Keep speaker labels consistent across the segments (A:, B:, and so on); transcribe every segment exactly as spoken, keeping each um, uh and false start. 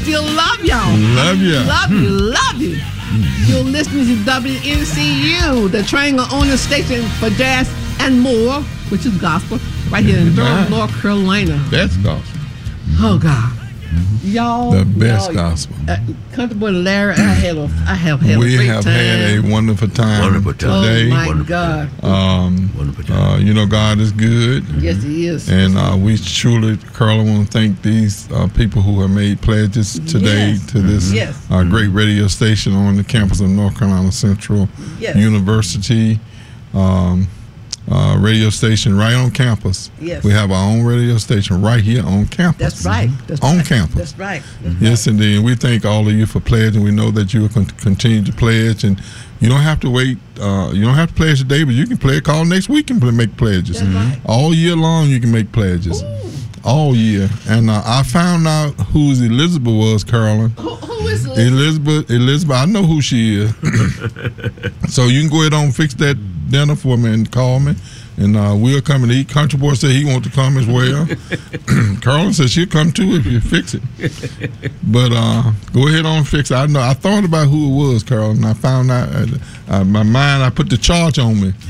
A: still love y'all.
B: Love you.
A: Love you. Love you. You're listening to W N C U, the Triangle Owner Station for jazz and more, which is gospel, right here in Durham, North Carolina.
B: That's gospel.
A: Oh, God. Y'all,
B: the best
A: y'all,
B: gospel.
A: Uh, Country Boy Larry, I had a, I have had
B: we
A: a great
B: have
A: time.
B: had a wonderful time.
C: Wonderful time.
B: Today.
A: Oh my
C: wonderful
A: God.
B: Um,
C: wonderful time.
B: Uh, you know, God is good.
A: Yes, He is.
B: And uh, we truly, Carla, want to thank these uh, people who have made pledges today
A: Yes.
B: to this
A: Yes.
B: uh, great radio station on the campus of North Carolina Central
A: Yes.
B: University. Um, uh, radio station right on campus.
A: Yes.
B: We have our own radio station right here on campus.
A: That's right. That's
B: on
A: right.
B: campus.
A: That's right. That's
B: Yes, indeed. We thank all of you for pledging. We know that you will con- continue to pledge, and you don't have to wait. Uh, you don't have to pledge today, but you can play. Call next week and make pledges.
A: That's right.
B: All year long, you can make pledges.
A: Ooh.
B: All year. And uh, I found out who Elizabeth was, Carolyn.
A: Who, who is Elizabeth?
B: Elizabeth. Elizabeth. I know who she is. So you can go ahead and fix that dinner for me and call me. And uh, we'll come and eat. Country Boy said he wants to come as well. Carolyn said she'll come too if you fix it. But uh, go ahead on and fix it. I know. I thought about who it was, Carolyn, and I found out. Uh, uh, my mind, I put the charge on me.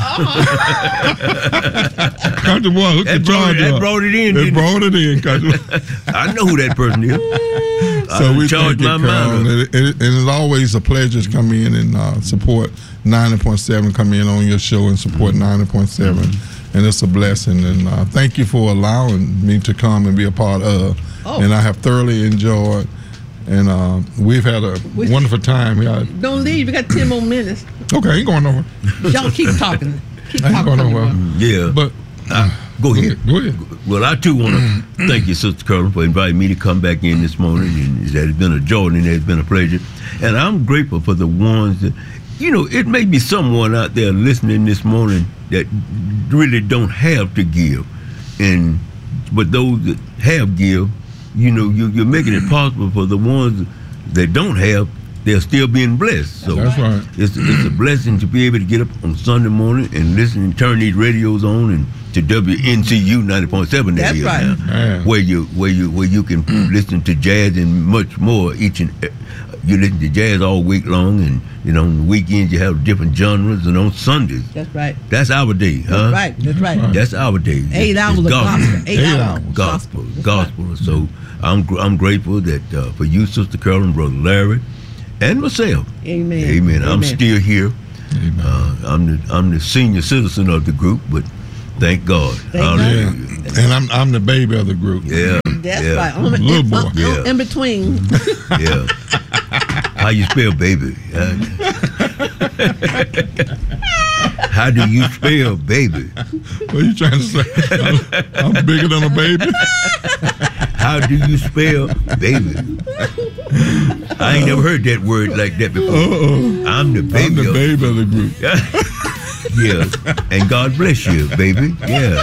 B: Country Boy hooked
C: That
B: the
C: brought,
B: charge
C: it, that
B: up.
C: brought it in.
B: It
C: didn't
B: brought it in, Country Boy.
C: I know who that person is.
B: So
C: I
B: we
C: charged
B: thank you,
C: my
B: Carolyn.
C: mind.
B: And, it, and it's always a pleasure to come in and uh, support ninety point seven, come in on your show and support ninety point seven. And it's a blessing. And uh, thank you for allowing me to come and be a part of.
A: Oh.
B: And I have thoroughly enjoyed. And uh, we've had a
A: We-
B: wonderful time. Yeah.
A: Don't leave. We got ten more minutes.
B: Okay, ain't going nowhere.
A: Y'all keep talking. Keep
B: I ain't
A: talking.
B: going nowhere.
A: Country Boy.
C: Yeah.
B: But
C: Uh, go ahead.
B: Go ahead.
C: Well, I too want to thank you, Sister Carolyn, for inviting me to come back in this morning. And it has been a joy and it has been a pleasure. And I'm grateful for the ones that, you know, it may be someone out there listening this morning that really don't have to give. And but those that have give, you know, you, you're making it possible for the ones that don't have, they're still being blessed. So
B: That's right.
C: it's, it's a blessing to be able to get up on Sunday morning and listen and turn these radios on and to W N C U ninety point seven.
A: That's
C: here
A: right.
C: now,
B: Man.
C: where you where you where you can listen to jazz and much more. Each and you listen to jazz all week long, and you know on the weekends you have different genres, and on Sundays
A: That's right.
C: that's our day, huh?
A: That's right. That's right.
C: That's our day.
A: Eight
C: It's-
A: hours
C: it's
A: of gospel. Eight,
B: Eight
A: hours.
B: hours.
C: gospel,
A: That's
C: gospel.
A: right.
C: So I'm gr- I'm grateful that uh, for you, Sister Carolyn, Brother Larry, and myself.
A: Amen.
C: Amen. I'm
A: Amen.
C: still here.
B: Amen.
C: Uh, I'm the I'm the senior citizen of the group, but thank God.
A: Thank God.
B: Yeah.
C: Hallelujah.
B: And I'm I'm the baby of the group.
C: Yeah.
A: That's
C: yeah,
A: right. On,
B: Little
A: in,
B: boy.
A: on-
C: Yeah.
A: in between.
C: Yeah. How you spell baby? Uh, How do you spell baby?
B: What are you trying to say? I'm, I'm bigger than a baby.
C: How do you spell baby? I ain't never heard that word like that before.
B: Uh-oh.
C: I'm the
B: I'm
C: baby.
B: the
C: of-
B: baby of the group.
C: Yeah, and God bless you, baby. Yeah.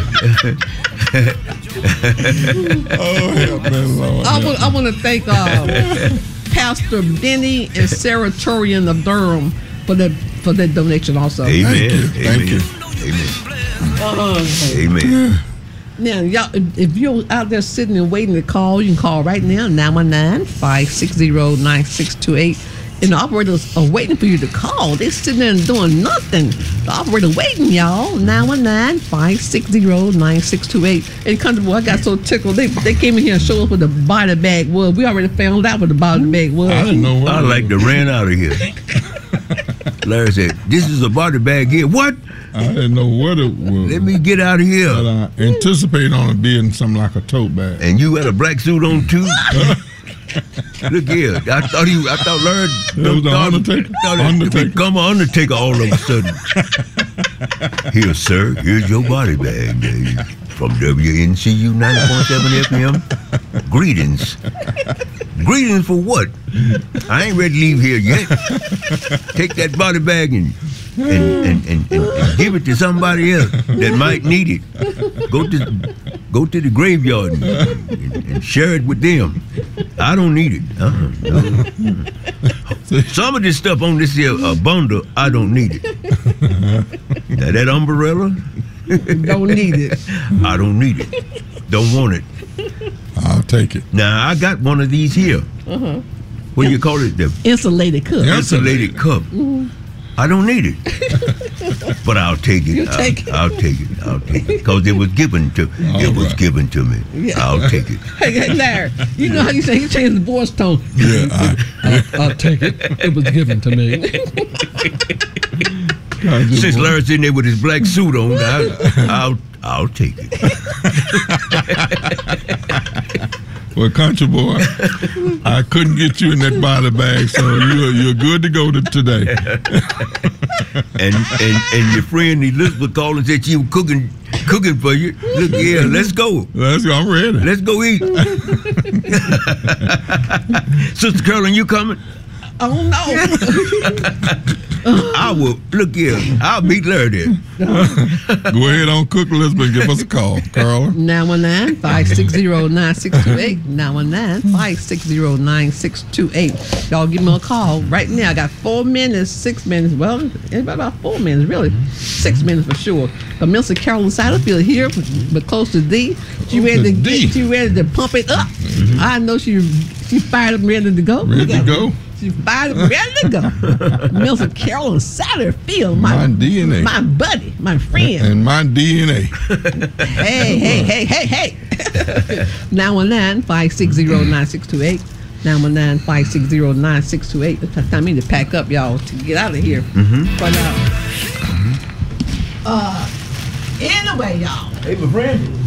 B: Oh, help me, Lord.
A: I want, I want to thank uh, Pastor Benny and Sarah Torian of Durham for that for that donation also.
C: Amen.
B: Thank you.
C: Amen.
B: Thank you.
C: Amen. Amen.
A: Now, y'all, if if you're out there sitting and waiting to call, you can call right now, nine one nine, five six zero, nine six two eight. And the operators are waiting for you to call. They're sitting there and doing nothing. The operator waiting, y'all. nine one nine, five six zero, nine six two eight. And Country Boy, I got so tickled. They they came in here and showed us what the body bag was. We already found out what the body bag was.
B: I didn't know what
C: I
B: it
C: like to
B: was.
C: ran out of here. Larry said, "This is a body bag here." What?
B: I didn't know what it was.
C: Let me get out of here.
B: But I anticipate on it being something like a tote bag.
C: And you had a black suit on too. Look here. I thought he. I thought Larry.
B: It was the
C: thought-
B: Undertaker?
C: thought it
B: Undertaker.
C: become an Undertaker all of a sudden. Here, sir. Here's your body bag eh, from W N C U ninety point seven F M. Greetings. Greetings for what? I ain't ready to leave here yet. Take that body bag and and, and, and, and, and give it to somebody else that might need it. Go to go to the graveyard and, and, and share it with them. I don't need it. Uh-uh. No. Some of this stuff on this here uh, bundle, I don't need it. Now that umbrella,
A: Don't need it.
C: I don't need it. Don't want it.
B: I'll take it.
C: Now, I got one of these here.
A: Uh-huh.
C: What do you call it? The
A: Insulated cup.
B: Yeah.
C: insulated cup. I don't need it. But I'll take it.
A: You
C: I'll,
A: take it.
C: I'll take it. I'll take it. Because it was given to it was
B: right.
C: given to me.
A: Yeah.
C: I'll take it.
A: Hey, hey, Larry, you know how you say he changed the voice tone.
B: Yeah, I,
A: I'll, I'll take it. It was given to me.
B: I just
C: Since
B: want-
C: Larry's in there with his black suit on, I, I'll I'll take it.
B: Well, country boy, I couldn't get you in that body bag, so you're you're good to go to today.
C: And and and your friend Elizabeth called and said she was cooking cooking for you. Look, yeah, let's go.
B: Let's go. I'm ready.
C: Let's go eat. Sister Carolyn, you coming?
A: Oh, no.
C: I will. Look here. I'll meet Larry there.
B: Go ahead on, cook Elizabeth. Give us a call, Carla.
A: nine one nine, five six zero, nine six two eight. nine one nine, five six zero, nine six two eight. Y'all give me a call right now. I got four minutes, six minutes. Well, it's about four minutes, really. Six minutes for sure. But Mister Carolyn Satterfield here, but close to D. She ready to
B: D.
A: get, she ready to pump it up. I know she she fired up, ready to go.
B: Ready
A: Look
B: to
A: at her.
B: go?
A: She's fired up, ready to go. Mister Carolyn Satterfield, my,
B: My D N A.
A: my buddy, my friend.
B: And my D N A.
A: Hey, hey, hey, hey, hey. nine one nine, five six zero, nine six two eight. nine one nine, five six zero, nine six two eight. It's time for me to pack up, y'all, to get out of here.
C: Mm-hmm.
A: But, uh, uh, anyway, y'all.
C: Hey, my friend.